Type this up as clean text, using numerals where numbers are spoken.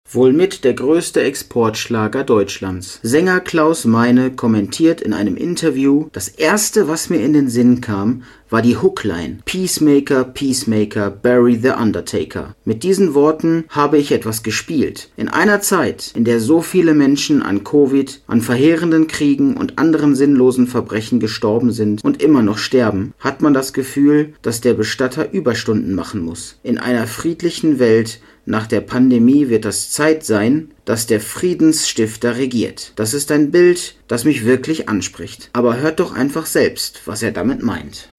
Wohl mit der größte Exportschlager Deutschlands. Sänger Klaus Meine kommentiert in einem Interview: Das erste, was mir in den Sinn kam, war die Hookline: Peacemaker, Peacemaker, bury the Undertaker. Mit diesen Worten habe ich etwas gespielt. In einer Zeit, in der so viele Menschen an Covid, an verheerenden Kriegen und anderen sinnlosen Verbrechen gestorben sind und immer noch sterben, hat man das Gefühl, dass der Bestatter Überstunden machen muss. In einer friedlichen Welt nach der Pandemie wird es Zeit sein, dass der Friedensstifter regiert. Das ist ein Bild, das mich wirklich anspricht. Aber hört doch einfach selbst, was er damit meint.